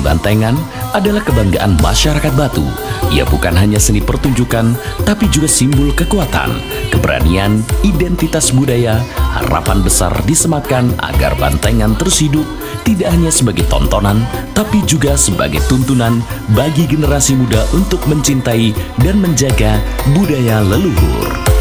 Bantengan adalah kebanggaan masyarakat Batu. Ia bukan hanya seni pertunjukan, tapi juga simbol kekuatan, keberanian, identitas budaya. Harapan besar disematkan agar Bantengan terus hidup, tidak hanya sebagai tontonan, tapi juga sebagai tuntunan bagi generasi muda untuk mencintai dan menjaga budaya leluhur.